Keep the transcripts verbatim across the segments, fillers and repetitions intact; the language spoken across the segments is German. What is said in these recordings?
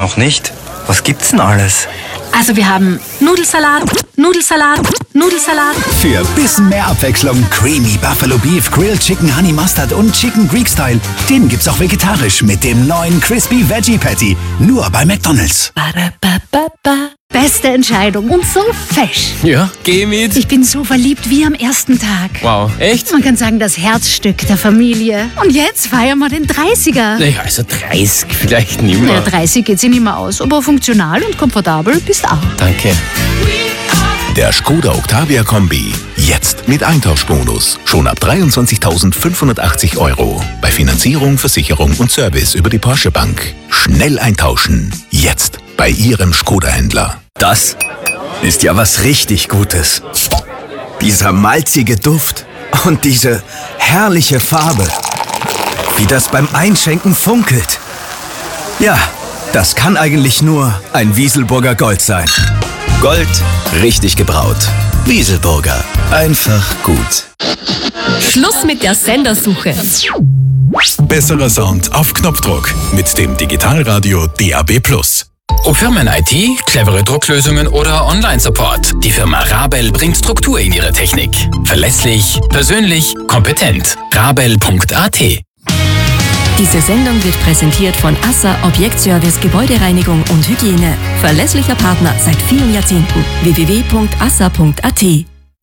Noch nicht? Was gibt's denn alles? Also wir haben Nudelsalat, Nudelsalat, Nudelsalat. Für bisschen mehr Abwechslung Creamy Buffalo Beef, Grilled Chicken Honey Mustard und Chicken Greek Style. Den gibt's auch vegetarisch mit dem neuen Crispy Veggie Patty. Nur bei McDonald's. Ba-da-ba-ba-ba. Beste Entscheidung und so fesch. Ja, geh mit. Ich bin so verliebt wie am ersten Tag. Wow, echt? Man kann sagen, das Herzstück der Familie. Und jetzt feiern wir den dreißiger. Naja, also dreißig vielleicht nicht mehr. Ja, dreißig geht sich nicht mehr aus, aber funktional und komfortabel bist auch. Danke. Der Skoda Octavia Kombi. Jetzt mit Eintauschbonus. Schon ab dreiundzwanzigtausendfünfhundertachtzig Euro. Bei Finanzierung, Versicherung und Service über die Porsche Bank. Schnell eintauschen. Jetzt bei Ihrem Skoda-Händler. Das ist ja was richtig Gutes. Dieser malzige Duft und diese herrliche Farbe. Wie das beim Einschenken funkelt. Ja, das kann eigentlich nur ein Wieselburger Gold sein. Gold, richtig gebraut. Wieselburger, einfach gut. Schluss mit der Sendersuche. Besserer Sound auf Knopfdruck mit dem Digitalradio D A B plus. Ob Firmen-I T, clevere Drucklösungen oder Online-Support, die Firma Rabel bringt Struktur in ihre Technik. Verlässlich, persönlich, kompetent. rabel punkt a t. Diese Sendung wird präsentiert von ASSA Objektservice Gebäudereinigung und Hygiene. Verlässlicher Partner seit vielen Jahrzehnten. w w w punkt assa punkt a t.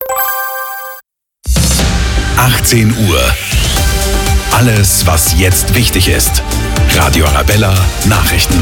achtzehn Uhr. Alles, was jetzt wichtig ist. Radio Arabella Nachrichten.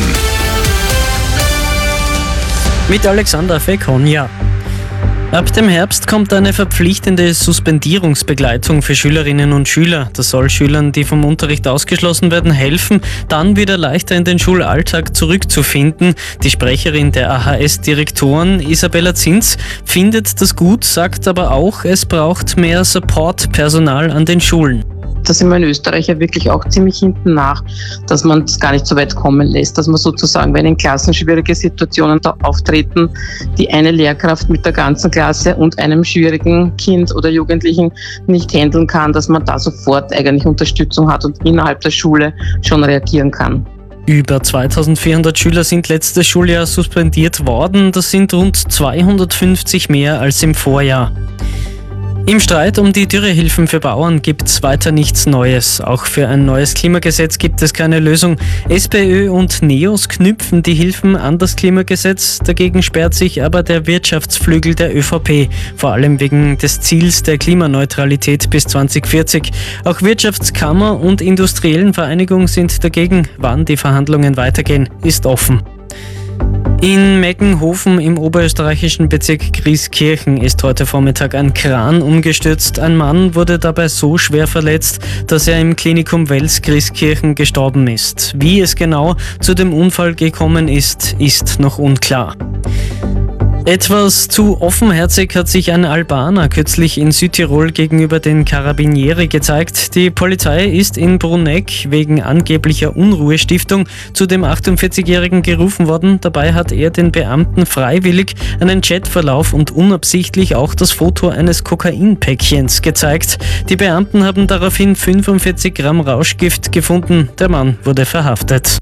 Mit Alexander Fekonja. Ab dem Herbst kommt eine verpflichtende Suspendierungsbegleitung für Schülerinnen und Schüler. Das soll Schülern, die vom Unterricht ausgeschlossen werden, helfen, dann wieder leichter in den Schulalltag zurückzufinden. Die Sprecherin der A H S-Direktoren, Isabella Zins, findet das gut, sagt aber auch, es braucht mehr Support-Personal an den Schulen. Da sind wir in Österreich ja wirklich auch ziemlich hinten nach, dass man es gar nicht so weit kommen lässt, dass man sozusagen, wenn in Klassen schwierige Situationen da auftreten, die eine Lehrkraft mit der ganzen Klasse und einem schwierigen Kind oder Jugendlichen nicht handeln kann, dass man da sofort eigentlich Unterstützung hat und innerhalb der Schule schon reagieren kann. Über zweitausendvierhundert Schüler sind letztes Schuljahr suspendiert worden. Das sind rund zweihundertfünfzig mehr als im Vorjahr. Im Streit um die Dürrehilfen für Bauern gibt es weiter nichts Neues. Auch für ein neues Klimagesetz gibt es keine Lösung. SPÖ und NEOS knüpfen die Hilfen an das Klimagesetz. Dagegen sperrt sich aber der Wirtschaftsflügel der ÖVP, vor allem wegen des Ziels der Klimaneutralität bis zweitausendvierzig. Auch Wirtschaftskammer und Industriellenvereinigung sind dagegen. Wann die Verhandlungen weitergehen, ist offen. In Meckenhofen im oberösterreichischen Bezirk Grieskirchen ist heute Vormittag ein Kran umgestürzt. Ein Mann wurde dabei so schwer verletzt, dass er im Klinikum Wels Grieskirchen gestorben ist. Wie es genau zu dem Unfall gekommen ist, ist noch unklar. Etwas zu offenherzig hat sich ein Albaner kürzlich in Südtirol gegenüber den Carabinieri gezeigt. Die Polizei ist in Bruneck wegen angeblicher Unruhestiftung zu dem achtundvierzigjährigen gerufen worden. Dabei hat er den Beamten freiwillig einen Chatverlauf und unabsichtlich auch das Foto eines Kokainpäckchens gezeigt. Die Beamten haben daraufhin fünfundvierzig Gramm Rauschgift gefunden. Der Mann wurde verhaftet.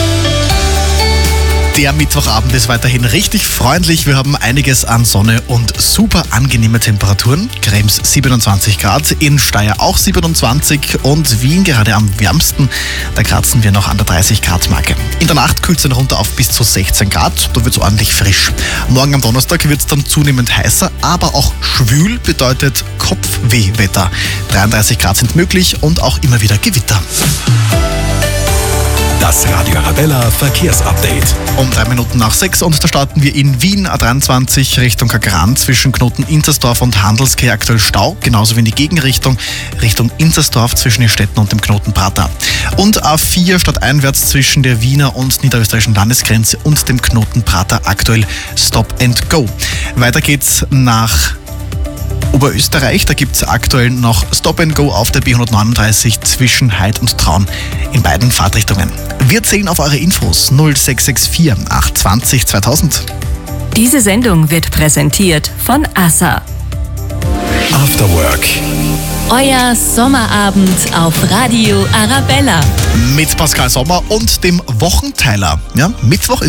Der Mittwochabend ist weiterhin richtig freundlich. Wir haben einiges an Sonne und super angenehme Temperaturen. Krems siebenundzwanzig Grad, in Steyr auch siebenundzwanzig und Wien gerade am wärmsten. Da kratzen wir noch an der dreißig Grad Marke. In der Nacht kühlt es dann runter auf bis zu sechzehn Grad. Da wird es ordentlich frisch. Morgen am Donnerstag wird es dann zunehmend heißer, aber auch schwül bedeutet Kopfwehwetter. dreiunddreißig Grad sind möglich und auch immer wieder Gewitter. Das Radio Arabella Verkehrsupdate. Um drei Minuten nach sechs und da starten wir in Wien A dreiundzwanzig Richtung Kagran zwischen Knoten Inzersdorf und Handelskeh aktuell Stau, genauso wie in die Gegenrichtung Richtung Inzersdorf zwischen den Städten und dem Knoten Prater. Und A vier stadteinwärts zwischen der Wiener und niederösterreichischen Landesgrenze und dem Knoten Prater aktuell Stop and Go. Weiter geht's nach Oberösterreich, da gibt es aktuell noch Stop and Go auf der B hundertneununddreißig zwischen Heid und Traun in beiden Fahrtrichtungen. Wir zählen auf eure Infos null sechs sechs vier acht zwanzig zweitausend. Diese Sendung wird präsentiert von ASSA. After Work. Euer Sommerabend auf Radio Arabella. Mit Pascal Sommer und dem Wochenteiler. Ja, Mittwoch ist